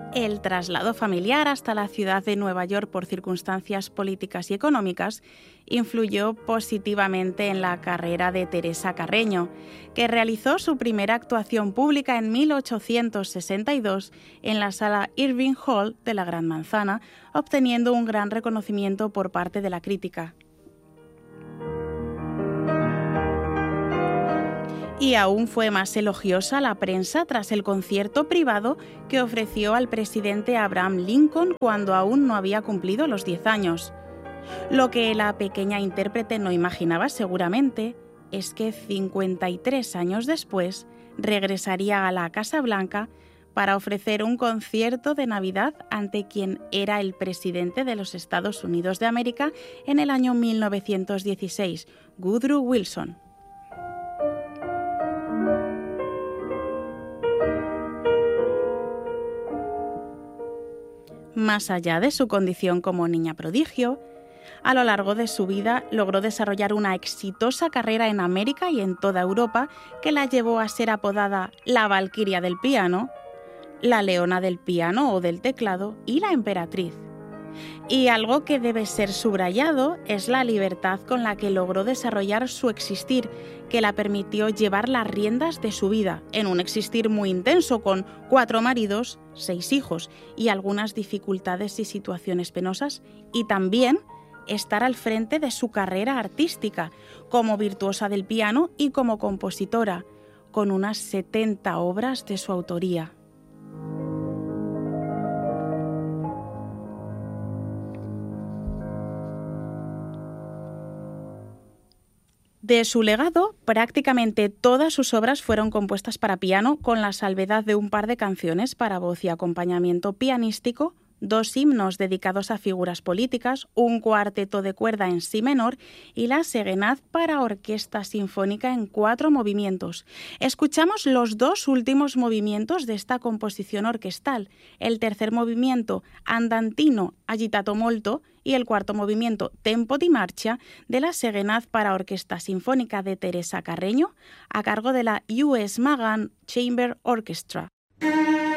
El traslado familiar hasta la ciudad de Nueva York por circunstancias políticas y económicas influyó positivamente en la carrera de Teresa Carreño, que realizó su primera actuación pública en 1862 en la sala Irving Hall de la Gran Manzana, obteniendo un gran reconocimiento por parte de la crítica. Y aún fue más elogiosa la prensa tras el concierto privado que ofreció al presidente Abraham Lincoln cuando aún no había cumplido los 10 años. Lo que la pequeña intérprete no imaginaba seguramente es que 53 años después regresaría a la Casa Blanca para ofrecer un concierto de Navidad ante quien era el presidente de los Estados Unidos de América en el año 1916, Woodrow Wilson. Más allá de su condición como niña prodigio, a lo largo de su vida logró desarrollar una exitosa carrera en América y en toda Europa que la llevó a ser apodada la Valquiria del piano, la Leona del piano o del teclado y la Emperatriz. Y algo que debe ser subrayado es la libertad con la que logró desarrollar su existir, que la permitió llevar las riendas de su vida, en un existir muy intenso, con 4 maridos, 6 hijos y algunas dificultades y situaciones penosas, y también estar al frente de su carrera artística, como virtuosa del piano y como compositora, con unas 70 obras de su autoría. De su legado, prácticamente todas sus obras fueron compuestas para piano, con la salvedad de un par de canciones para voz y acompañamiento pianístico, 2 himnos dedicados a figuras políticas, un cuarteto de cuerda en si menor y la Serenad para orquesta sinfónica en 4 movimientos. Escuchamos los 2 últimos movimientos de esta composición orquestal, el tercer movimiento Andantino agitato molto y el cuarto movimiento Tempo di marcia de la Serenad para orquesta sinfónica de Teresa Carreño a cargo de la US Magan Chamber Orchestra.